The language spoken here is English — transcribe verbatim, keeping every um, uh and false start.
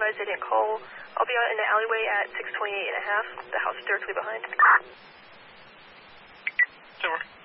advised they didn't call. I'll be out in the alleyway at six twenty-eight and a half. The house is directly behind. Over.